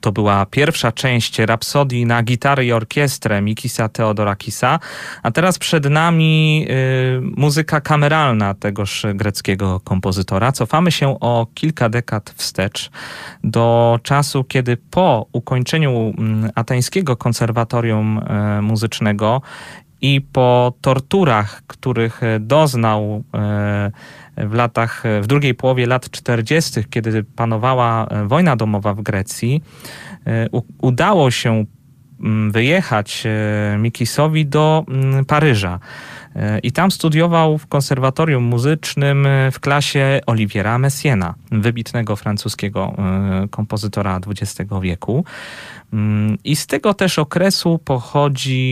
To była pierwsza część rapsodii na gitarę i orkiestrę Mikisa Theodorakisa, a teraz przed nami muzyka kameralna tegoż greckiego kompozytora. Cofamy się o kilka dekad wstecz do czasu, kiedy po ukończeniu ateńskiego konserwatorium muzycznego i po torturach, których doznał w drugiej połowie lat 40., kiedy panowała wojna domowa w Grecji, udało się wyjechać Mikisowi do Paryża. I tam studiował w konserwatorium muzycznym w klasie Oliviera Messiaena, wybitnego francuskiego kompozytora XX wieku. I z tego też okresu pochodzi